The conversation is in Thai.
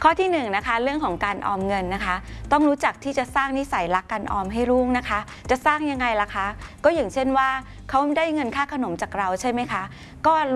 ข้อที่1นะคะเรื่องของการออมเงินนะคะต้องรู้จักที่จะสร้างนิสัยรักการออมให้ลูกนะคะจะสร้างยังไงล่ะคะก็อย่างเช่นว่าเขาได้เงินค่าขนมจากเราใช่ไหมคะก็